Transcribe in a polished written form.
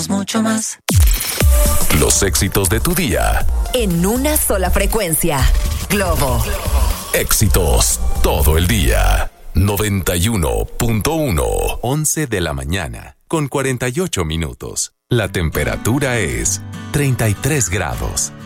Mucho más. Los éxitos de tu día. En una sola frecuencia. Globo. Éxitos todo el día. 91.1. 11 de la mañana, con 48 minutos. La temperatura es 33 grados.